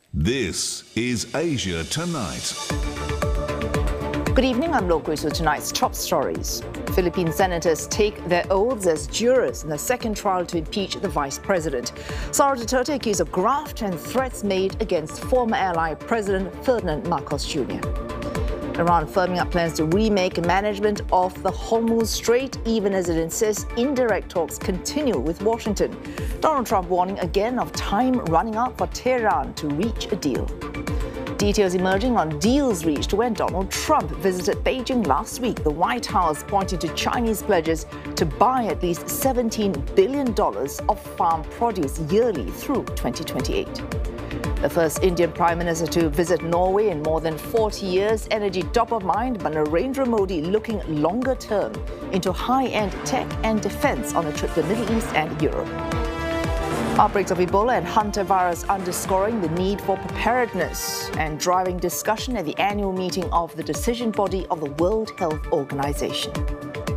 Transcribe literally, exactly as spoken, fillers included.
This is Asia Tonight. Good evening, I'm Lokwe. So tonight's top stories. Philippine senators take their oaths as jurors in the second trial to impeach the vice president. Sara Duterte accused of graft and threats made against former ally President Ferdinand Marcos Junior Iran firming up plans to remake management of the Hormuz Strait, even as it insists indirect talks continue with Washington. Donald Trump warning again of time running out for Tehran to reach a deal. Details emerging on deals reached when Donald Trump visited Beijing last week. The White House pointed to Chinese pledges to buy at least seventeen billion dollars of farm produce yearly through twenty twenty-eight. The first Indian Prime Minister to visit Norway in more than forty years. Energy top of mind, but Narendra Modi looking longer term into high-end tech and defense on a trip to the Middle East and Europe. Outbreaks of Ebola and hantavirus underscoring the need for preparedness and driving discussion at the annual meeting of the decision body of the World Health Organization.